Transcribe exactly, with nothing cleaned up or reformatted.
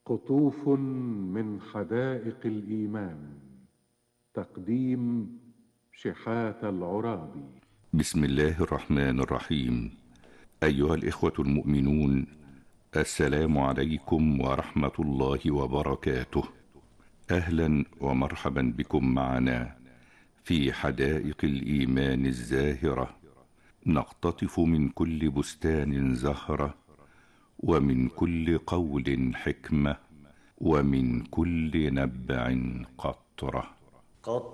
قطوف من حدائق الإيمان. تقديم شحات العرابي. بسم الله الرحمن الرحيم. أيها الإخوة المؤمنون، السلام عليكم ورحمة الله وبركاته. أهلا ومرحبا بكم معنا في حدائق الإيمان الزاهرة، نقتطف من كل بستان زهرة، ومن كل قول حكمة، ومن كل نبع قطرة. قطرة